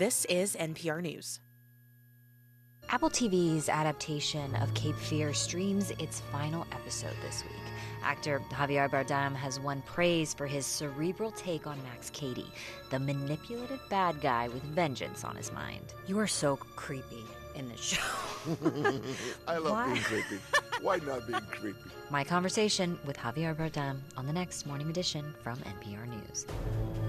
This is NPR News. Apple TV's adaptation of Cape Fear streams its final episode this week. Actor Javier Bardem has won praise for his cerebral take on Max Cady, the manipulative bad guy with vengeance on his mind. You are so creepy in this show. I love being creepy. Why not being creepy? My conversation with Javier Bardem on the next Morning Edition from NPR News.